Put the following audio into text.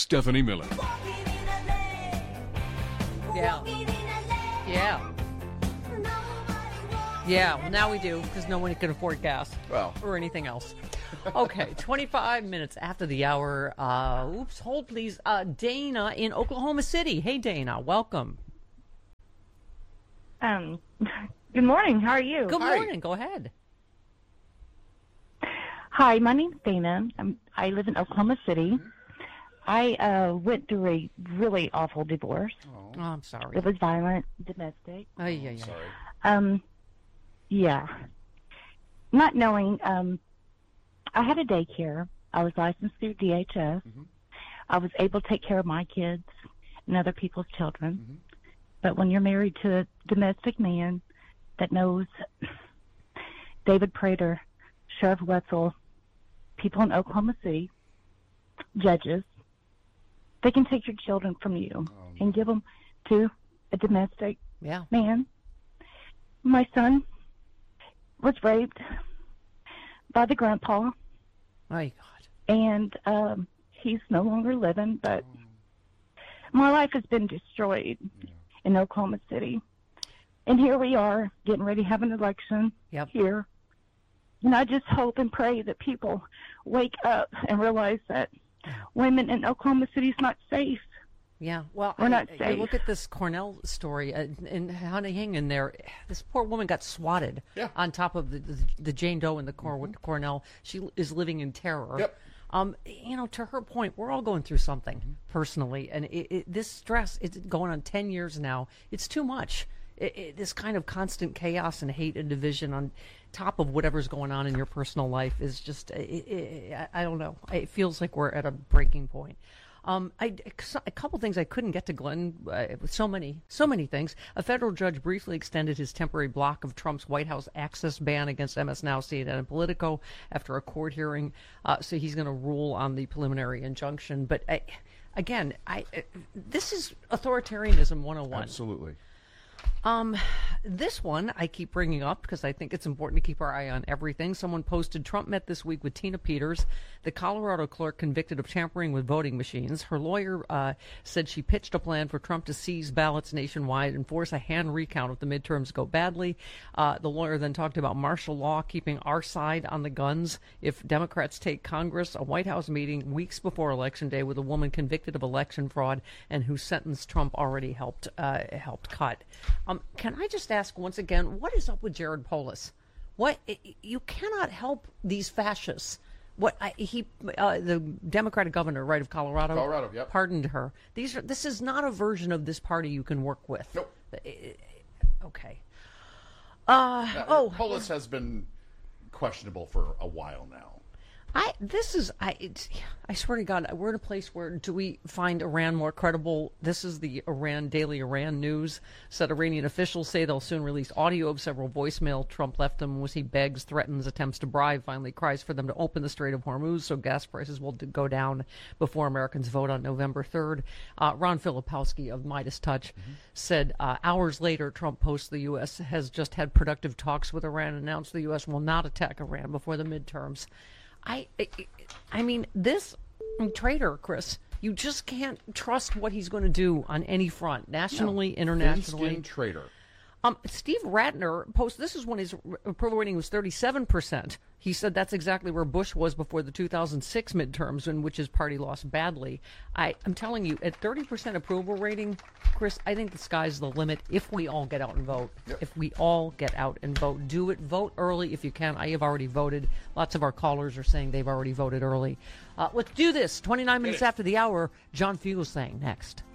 Stephanie Miller. Yeah, well, now we do, because no one can afford gas or anything else. Okay, 25 minutes after the hour. Hold please. Dana in Oklahoma City. Hey, Dana, welcome. Good morning. How are you? Good morning. Go ahead. Hi, my name's Dana. I live in Oklahoma City. I went through a really awful divorce. Oh, I'm sorry. It was violent, domestic. Oh, yeah. Sorry. Yeah. Not knowing, I had a daycare. I was licensed through DHS. Mm-hmm. I was able to take care of my kids and other people's children. Mm-hmm. But when you're married to a domestic man that knows David Prater, Sheriff Wetzel, people in Oklahoma City, judges, they can take your children from you and give them to a domestic man. My son was raped by the grandpa. My God. And he's no longer living, but my life has been destroyed in Oklahoma City. And here we are getting ready to have an election here. And I just hope and pray that people wake up and realize that women in Oklahoma City is not safe. Yeah, well, we're not safe. You look at this Cornell story, and honey, hang in there. This poor woman got swatted on top of the Jane Doe in the Cornell. She is living in terror. Yep. To her point, we're all going through something personally, and this stress, it's going on 10 years now. It's too much. This kind of constant chaos and hate and division on top of whatever's going on in your personal life is just, I don't know. It feels like we're at a breaking point. A couple things I couldn't get to, Glenn, with so many things. A federal judge briefly extended his temporary block of Trump's White House access ban against MS Now, CNN, and Politico after a court hearing. So he's going to rule on the preliminary injunction. But this is authoritarianism 101. Absolutely. This one I keep bringing up because I think it's important to keep our eye on everything. Someone posted, Trump met this week with Tina Peters, the Colorado clerk convicted of tampering with voting machines. Her lawyer said she pitched a plan for Trump to seize ballots nationwide and force a hand recount if the midterms go badly. The lawyer then talked about martial law, keeping our side on the guns if Democrats take Congress, a White House meeting weeks before Election Day with a woman convicted of election fraud and whose sentence Trump already helped cut. Can I just ask once again, what is up with Jared Polis? You cannot help these fascists. The Democratic governor, right, of Colorado, pardoned her. This is not a version of this party you can work with. Nope. Okay. Polis has been questionable for a while now. I swear to God, we're in a place where do we find Iran more credible? This is the Daily Iran News. Said Iranian officials say they'll soon release audio of several voicemail Trump left them as he begs, threatens, attempts to bribe, finally cries for them to open the Strait of Hormuz so gas prices will go down before Americans vote on November 3rd. Ron Filipowski of Midas Touch said hours later, Trump posts the U.S. has just had productive talks with Iran and announced the U.S. will not attack Iran before the midterms. I mean, this traitor, Chris, you just can't trust what he's going to do on any front, nationally, internationally. Thin-skinned traitor. Steve Ratner posted, this is when his approval rating was 37%. He said that's exactly where Bush was before the 2006 midterms, in which his party lost badly. I'm telling you, at 30% approval rating, Chris, I think the sky's the limit if we all get out and vote. Yep. If we all get out and vote, do it. Vote early if you can. I have already voted. Lots of our callers are saying they've already voted early. Let's do this. 29 minutes after the hour, John Fugelsang next.